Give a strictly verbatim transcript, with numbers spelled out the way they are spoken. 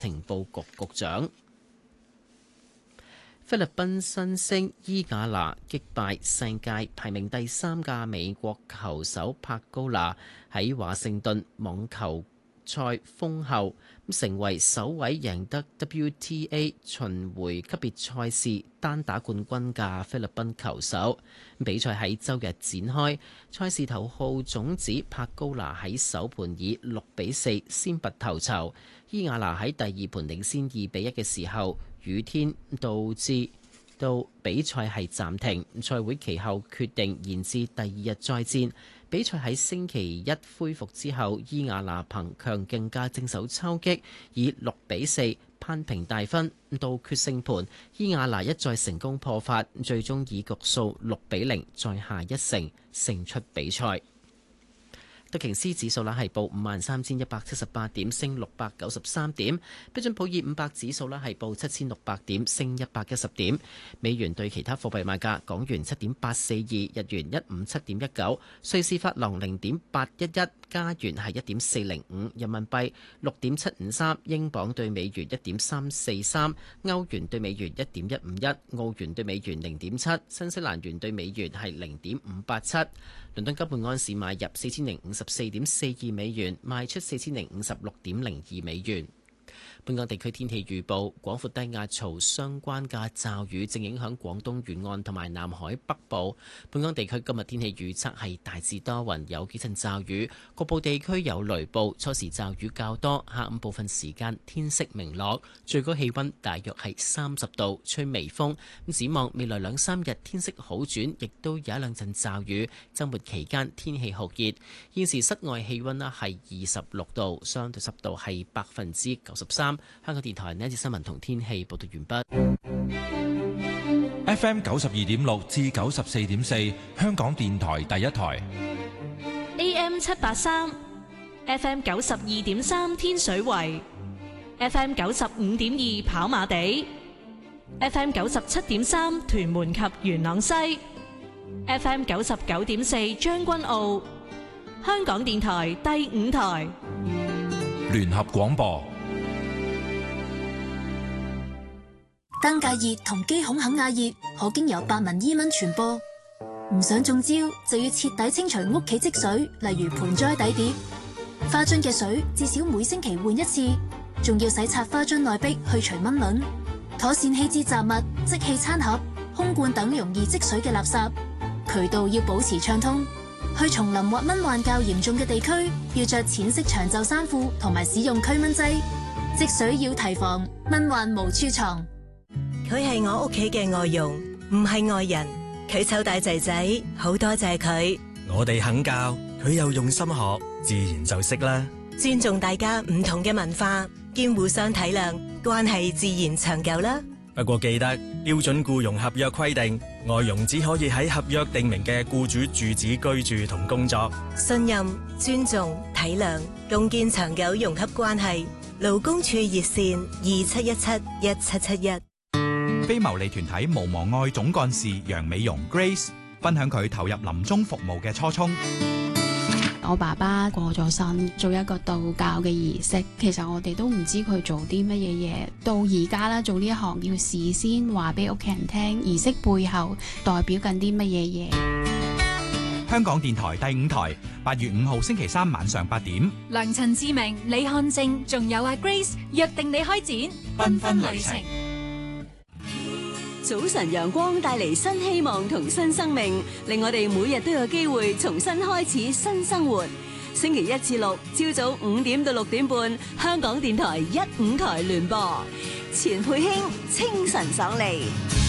情報局局長。菲律賓新星伊雅娜擊敗世界排名第三嘅美國球手帕高拿，喺華盛頓網球賽封后，成為首位贏得 W T A 巡迴級別賽事單打冠軍嘅菲律賓球手。比賽喺周日展開，賽事頭號種子帕高拿喺首盤以六比四先拔頭籌，伊雅娜喺第二盤領先二比一嘅時候，雨天導致到比賽係暫停，賽會其後決定延至第二日再戰。比賽喺星期一恢復之後，伊雅娜憑強勁嘅正手抽擊，以六比四攀平大分。到決勝盤，伊雅娜一再成功破發，最終以局數六比零再下一城，勝出比賽。道瓊斯指數啦係報五萬三千一百七十八點，升六百九十三點。標準普爾五百指數啦係報七千六百點，升一百一十點。美元對其他貨幣賣價：港元七點八四二，日元一五七點一九，瑞士法郎零點八一一，加元係一點四零五，人民幣六點七五三，英鎊對美元一點三四三，歐元對美元一點一五一，澳元對美元零點七，新西蘭元對美元係零點五八七。倫敦金本安士買入四千零五十四點四二美元，賣出四千零五十六點零二美元。本港地區天氣預報：廣闊低壓槽相關嘅驟雨正影響廣東沿岸同埋南海北部。本港地區今日天氣預測係大致多雲，有幾陣驟雨，局部地區有雷暴。初時驟雨較多，下午部分時間天色明朗，最高氣溫大約係三十度，吹微風。咁展望未來兩三日天色好轉，亦都有一兩陣驟雨。週末期間天氣酷熱。現時室外氣溫呢係二十六度，相對濕度係百分之九十三。香港電台呢一節新聞同天氣報道完畢。 F M 九十二點六至九十四點四，香港電台第一台。 A M 七八三，F M 九十二點三天水圍，F M 九十五點二跑馬地，F M 九十七點三屯門及元朗西，F M 九十九點四將軍澳。香港電台第五台聯合廣播。 登革熱同肌孔肯亞熱可經由白紋伊蚊傳播，唔想中招就要徹底清除屋企積水，例如盆栽底碟、花樽嘅水，至少每星期換一次，仲要洗刷花樽內壁去除蚊卵，妥善棄置雜物、即棄餐盒、空罐等容易積水嘅垃圾，渠道要保持暢通。去叢林或蚊患較嚴重嘅地區，要着淺色長袖衫褲同埋使用驅蚊劑，積水要提防，蚊患無處藏。 佢係我屋企嘅外傭，唔係外人。佢湊大仔仔，好多謝佢。 我哋肯教，佢又用心學，自然就識啦。 尊重大家唔同嘅文化，兼互相體諒，關係自然長久啦。 不過記得標準僱傭合約規定，外傭只可以喺合約訂明嘅僱主住址居住同工作。 信任、尊重、體諒，共建長久融洽關係。勞工處熱線二七一七一七七一。 非牟利團體無忘愛總幹事楊美容 Grace 分享佢投入臨終服務嘅初衷。 我爸爸過咗身，做一個道教嘅儀式，其實我哋都唔知佢做啲乜嘢嘢。到而家啦，做呢一行要事先話俾屋企人聽，儀式背後代表緊啲乜嘢嘢。 香港電台第五台，八月五號星期三晚上八點， 梁陳志明、李漢正，仲有阿 Grace 約定你開展繽紛旅程。 早晨陽光帶嚟新希望同新生命，令我哋每日都有機會重新開始新生活。星期一至六朝早五點到六點半，香港電台一五台聯播，錢佩卿清晨爽利。